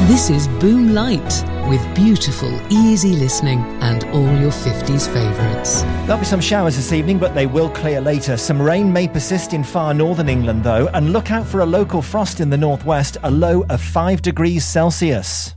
This is Boom Light, with beautiful, easy listening and all your 50s favourites. There'll be some showers this evening, but they will clear later. Some rain may persist in far northern England, though, and look out for a local frost in the northwest, a low of 5 degrees Celsius.